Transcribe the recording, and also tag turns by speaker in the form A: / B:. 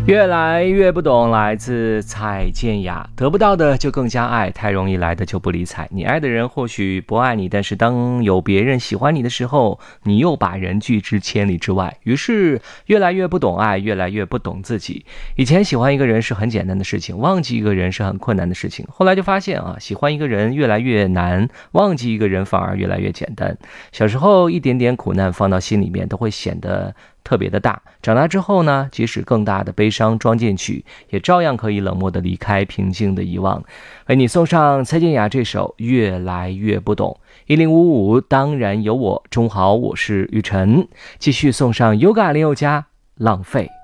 A: 越来越不懂，来自蔡健雅。得不到的就更加爱，太容易来的就不理睬。你爱的人或许不爱你，但是当有别人喜欢你的时候，你又把人拒之千里之外。于是越来越不懂爱，越来越不懂自己。以前喜欢一个人是很简单的事情，忘记一个人是很困难的事情。后来就发现喜欢一个人越来越难，忘记一个人反而越来越简单。小时候一点点苦难放到心里面都会显得特别的大，长大之后呢，即使更大的悲伤装进去，也照样可以冷漠的离开，平静的遗忘。为你送上蔡健雅这首《越来越不懂》。1055当然有我，中好，我是雨晨，继续送上 Yoga 林宥嘉浪费。